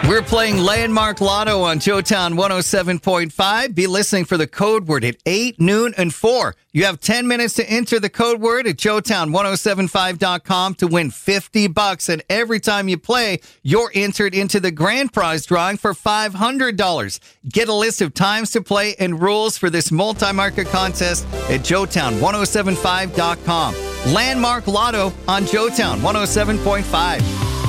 We're playing Landmark Lotto on Joetown 107.5. Be listening for the code word at 8, noon, and 4. You have 10 minutes to enter the code word at joetown1075.com to win $50. And every time you play, you're entered into the grand prize drawing for $500. Get a list of times to play and rules for this multi-market contest at joetown1075.com. Landmark Lotto on Joetown 107.5.